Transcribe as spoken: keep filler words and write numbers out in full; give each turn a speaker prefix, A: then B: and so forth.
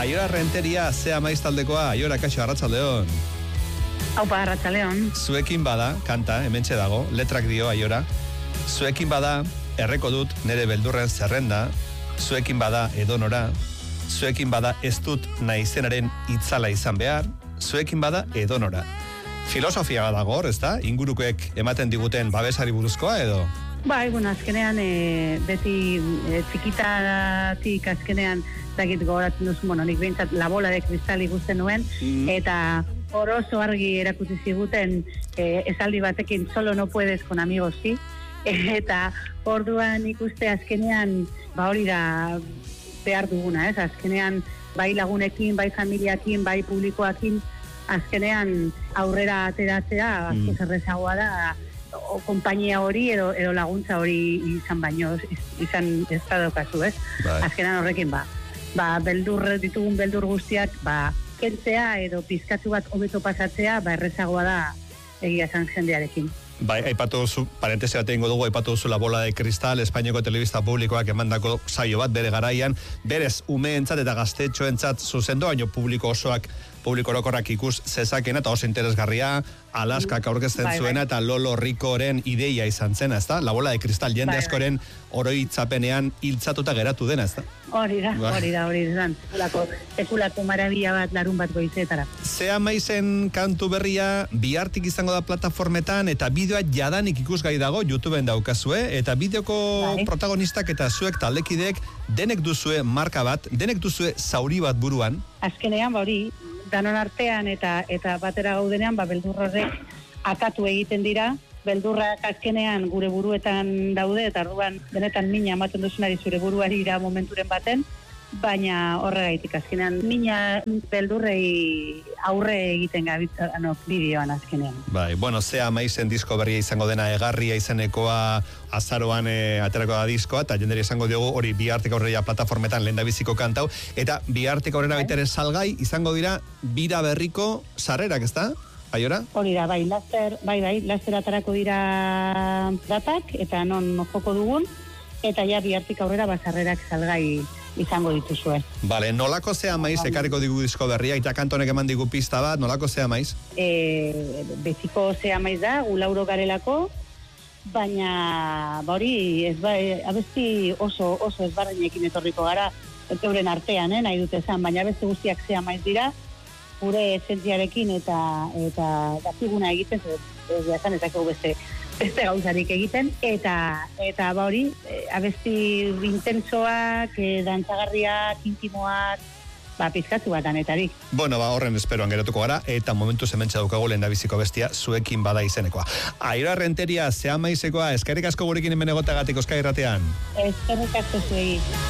A: Aiora Renteria, zea maiztaldekoa, Aiora, kaixo, arratsaldeon.
B: Aupa, arratsaldeon.
A: Zuekin bada, kanta, hementxe dago, letrak dio Aiora. Zuekin bada, erreko dut nere beldurren zerrenda, zuekin bada edonora, zuekin bada ez dut naizenaren itzala izan behar, zuekin bada edonora. Filosofia badago hor, ezta? Ingurukoek ematen diguten babesari buruzkoa edo?
B: Ba, egun azkenean, e, beti e, txikitatik azkenean dakit gogoratzen duzu, bueno, nik behintzat La Bola de Cristal ikusten nuen, mm. eta hor oso argi erakutsi ziguten e, esaldi batekin solo no puedes con amigos, sí? Eta orduan ikuste azkenean, ba hori da behar duguna, ez? Azkenean, bai lagunekin, bai familiakin, bai publikoakin, azkenean aurrera ateratzea, mm. asko zerrezagoa da, o konpainia hori edo, edo laguntza hori izan baino, izan ez da daukazu, ez? Bai. Azkenan horrekin, ba, ba, beldur, ditugun beldur guztiak, ba, kentzea edo pizkatzu bat hobeto pasatzea, ba, errezagoa da egia esan jendearekin.
A: Bai, aipatu duzu, parentesi bat egingo dugu, aipatu duzu La Bola de Cristal, Espainiako telebista publikoak emandako saio bat bere garaian, berez umeentzat eta gaztetxoentzat zuzendo, baino publiko osoak, publiko orokorrak ikus zezakena eta oso interesgarria, Alaskak aurkezten bai, zuena bai. Eta Lolo Ricoren ideia izan zena, ezta? La Bola de Cristal jende bai, askoren oroitzapenean hiltzatuta geratu dena, ezta?
B: Hori da, hori da, hori da. Ekulako, ekulako marabila bat larun bat goizetara.
A: Zea maizen kantu berria bihartik izango da plataformetan eta bideoa jadanik ikusgai dago YouTubeen daukazue eta bideoko bai. Protagonistak eta zuek taldekideek denek duzue marka bat, denek duzue zauri bat buruan.
B: Azkenean, ba hori, danon artean eta eta batera gaudenean, ba beldurrorek akatu egiten dira, beldurrak azkenean gure buruetan daude, eta orduan benetan mina ematen duzunari zure buruari ira momenturen baten, baina horregaitik azkenean mina beldurrei aurre egiten gabitzan no, bideoan azkenean.
A: Bai, bueno, zea maizen disko berria izango dena egarria izenekoa azaroan e, aterako da diskoa, eta jenderi izango diogu hori bihartik aurrera plataformetan lehendabiziko kantau, eta bihartik aurrera bai. Baitere salgai izango dira bira berriko sarrerak, ezta? Aiora?
B: Hori da, bai, laster, bai, bai, laster atarako dira datak, eta non joko dugun, eta ja bihartik aurrera basarrerak salgai izango dituzue.
A: Vale, nolako zea maiz ekarriko digu disko berria, eta kantonek eman digu pista bat, nolako zea maiz?
B: E, betiko zea maiz da, gulauro garelako, baina, ba hori, ez ba, abesti oso, oso ezbardinekin etorriko gara, euren artean, eh, nahi dute zan, baina abesti guztiak zea maiz dira, gure esentziarekin eta eta dakiguna egiten, ez da zan, ezak beste, beste gauzarik egiten, eta eta ba hori, e, abesti intensoak, e, dantzagarriak, intimoak, ba, pizkatzu bat anetarik.
A: Bueno, ba, horren esperoan geratuko gara, eta momentu zementsa daukagu lehendabiziko bestia, zuekin bada izenekoa. Aiora Renteria, zea maizekoa, eskerrik asko gurekin hemen egotagatik Euskadi Irratean.
B: Eskerrik asko zuei.